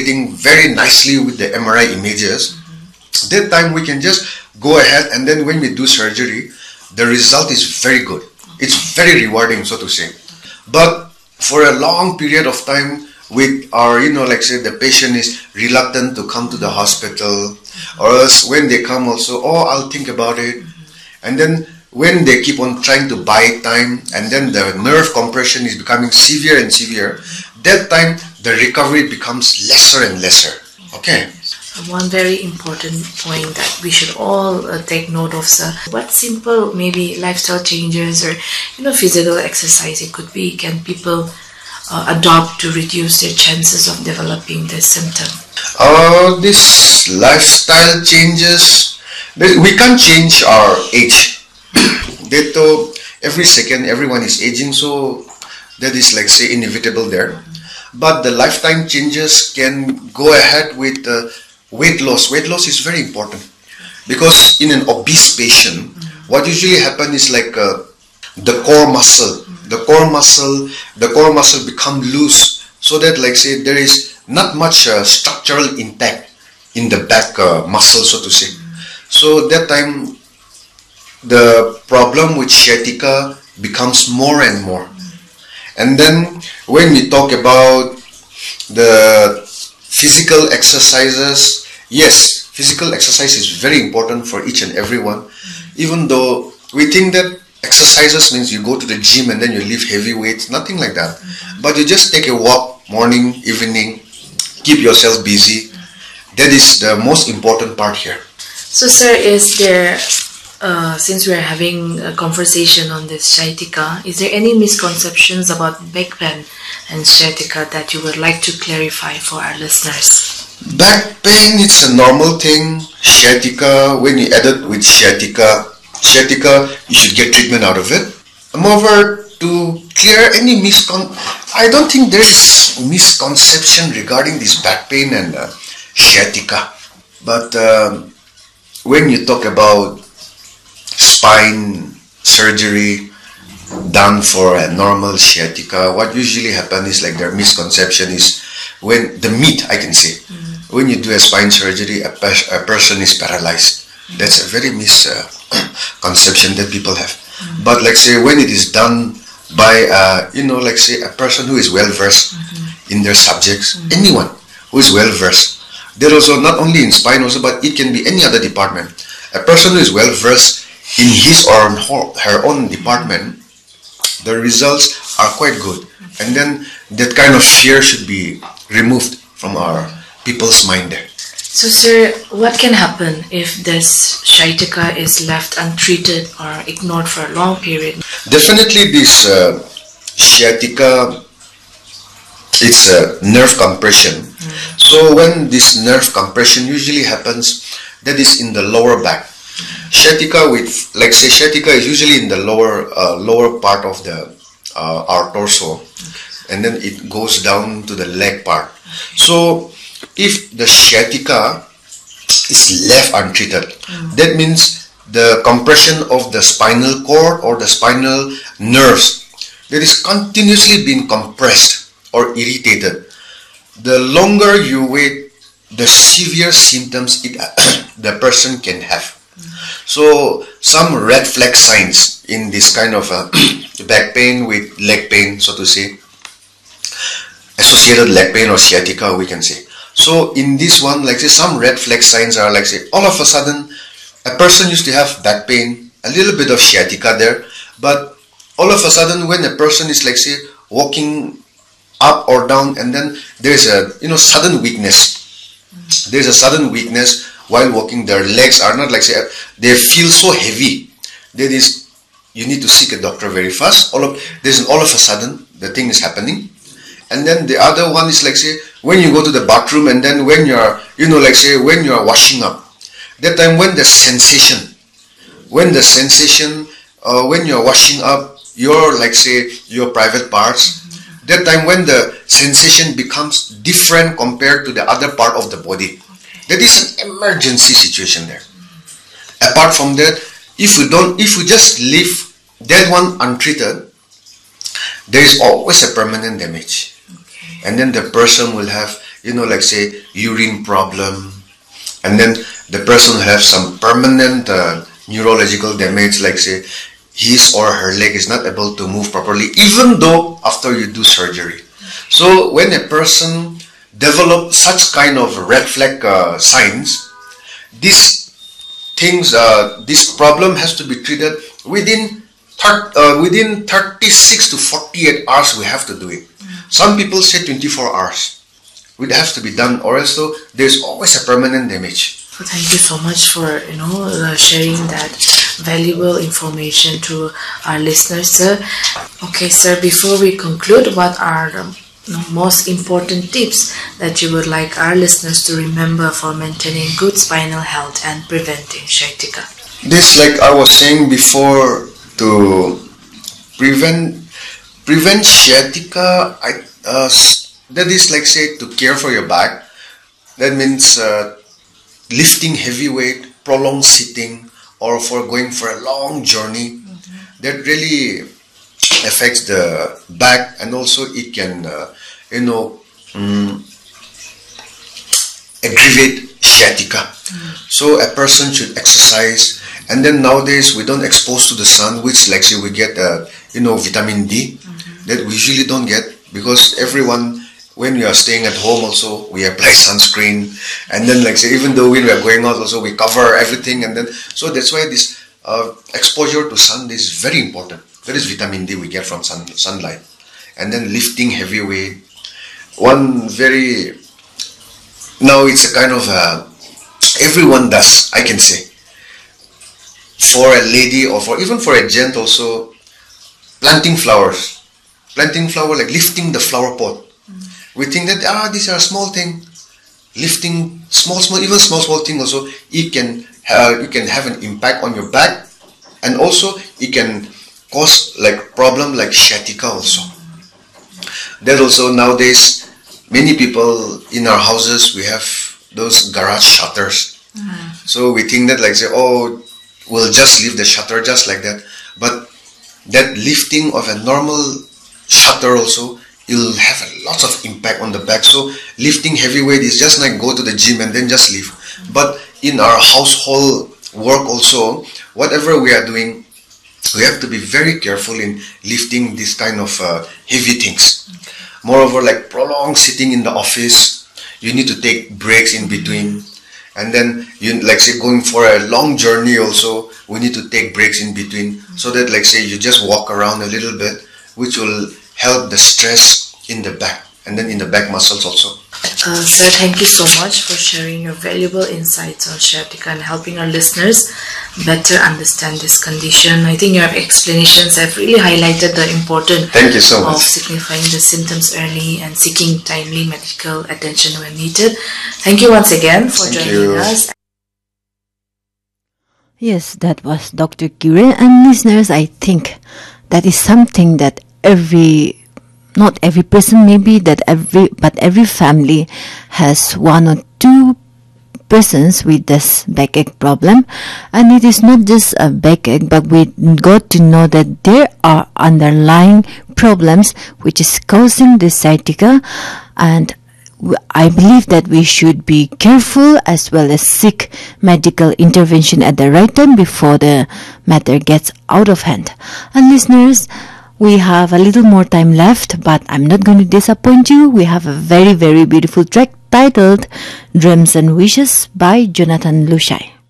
calculating very nicely with the MRI images, that time we can just go ahead, and then when we do surgery, the result is very good. It's very rewarding, so to say. But for a long period of time, with our, like say the patient is reluctant to come to the hospital, or else when they come also, I'll think about it. And then when they keep on trying to buy time, and then the nerve compression is becoming severe and severe, that time the recovery becomes lesser and lesser. Okay. One very important point that we should all take note of, sir. What simple maybe lifestyle changes or physical exercise it could be can people adopt to reduce their chances of developing this symptom? This lifestyle changes, we can't change our age. Every second everyone is aging, so that is like say inevitable there. But the lifetime changes can go ahead with weight loss. Weight loss is very important because in an obese patient, what usually happens is like the core muscle become loose, so that like say there is not much structural intact in the back muscle, so to say. So that time the problem with sciatica becomes more and more. And then when we talk about the physical exercises, yes, physical exercise is very important for each and everyone. Even though we think that exercises means you go to the gym and then you lift heavy weights, nothing like that. But you just take a walk morning, evening, keep yourself busy. That is the most important part here. So sir, is there, since we're having a conversation on this sciatica, is there any misconceptions about back pain and sciatica that you would like to clarify for our listeners? Back pain, it's a normal thing. Sciatica, when you add it with sciatica, you should get treatment out of it. Moreover, to clear any I don't think there is misconception regarding this back pain and sciatica. But when you talk about spine surgery done for a normal sciatica, what usually happens is like their misconception is when the myth, I can say, when you do a spine surgery, a person is paralyzed. That's a very misconception that people have. But like say when it is done by like say a person who is well versed in their subjects, anyone who is well versed. There also not only in spine also, but it can be any other department. A person who is well versed in his or her own department, the results are quite good. And then that kind of fear should be removed from our people's mind there. So sir, what can happen if this sciatica is left untreated or ignored for a long period? Definitely this sciatica, it's a nerve compression. So when this nerve compression usually happens, that is in the lower back. Sciatica is usually in the lower part of the our torso, and then it goes down to the leg part. So if the sciatica is left untreated, that means the compression of the spinal cord or the spinal nerves that is continuously being compressed or irritated. The longer you wait, the severe symptoms the person can have. So some red flag signs in this kind of back pain with leg pain, so to say, associated leg pain or sciatica, we can say. So in this one, like say some red flag signs are like say all of a sudden a person used to have back pain, a little bit of sciatica there, but all of a sudden when a person is like say walking up or down, and then there's a sudden weakness. There's a sudden weakness while walking. Their legs are not like say they feel so heavy. That is, you need to seek a doctor very fast. All of a sudden the thing is happening. And then the other one is like say when you go to the bathroom, and then when you're when you are washing up, that time when you're washing up your like say your private parts, that time when the sensation becomes different compared to the other part of the body, that is an emergency situation there. Apart from that, if you just leave that one untreated, there is always a permanent damage. And then the person will have like say urine problem, and then the person has some permanent neurological damage, like say his or her leg is not able to move properly, even though after you do surgery. So when a person develops such kind of red flag signs, this problem has to be treated within 36 to 48 hours. We have to do it. Some people say 24 hours. It has to be done, or else though there's always a permanent damage. So thank you so much for sharing that valuable information to our listeners, sir. Okay, sir. Before we conclude, what are the most important tips that you would like our listeners to remember for maintaining good spinal health and preventing sciatica? This, like I was saying before, to prevent sciatica, that is like say to care for your back. That means lifting heavy weight, prolonged sitting, or for going for a long journey. That really affects the back, and also it can aggravate sciatica. So a person should exercise, and then nowadays we don't expose to the sun, which like say we get vitamin D that we usually don't get, because everyone, when we are staying at home also, we apply sunscreen, and then like say even though when we are going out also we cover everything, and then so that's why this exposure to sun is very important. There is vitamin D we get from sunlight, and then lifting heavy weight. Now it's a kind of everyone does, I can say. For a lady or even for a gent also, planting flower, like lifting the flower pot. We think that these are small thing. Lifting small thing also, you can have an impact on your back, and also it can cause like problem like sciatica also. That also nowadays, many people in our houses, we have those garage shutters. So we think that like say, we'll just leave the shutter just like that. But that lifting of a normal shutter also, it'll have a lot of impact on the back. So lifting heavy weight is just like go to the gym and then just leave. But in our household work also, whatever we are doing, we have to be very careful in lifting this kind of heavy things. Moreover, like prolonged sitting in the office, you need to take breaks in between. And then you like say going for a long journey also, we need to take breaks in between, so that like say you just walk around a little bit, which will help the stress in the back, and then in the back muscles also. Sir, thank you so much for sharing your valuable insights on sciatica and helping our listeners better understand this condition. I think your explanations have really highlighted the importance Thank you so much. of signifying the symptoms early and seeking timely medical attention when needed. Thank you once again for joining us. Yes, that was Dr. Kiran, and listeners, I think that is something that not every person maybe, but every family has one or two persons with this backache problem. And it is not just a backache, but we got to know that there are underlying problems which is causing this sciatica, and I believe that we should be careful as well as seek medical intervention at the right time before the matter gets out of hand. And listeners, we have a little more time left, but I'm not going to disappoint you. We have a very, very beautiful track titled Dreams and Wishes by Jonathan Lushai.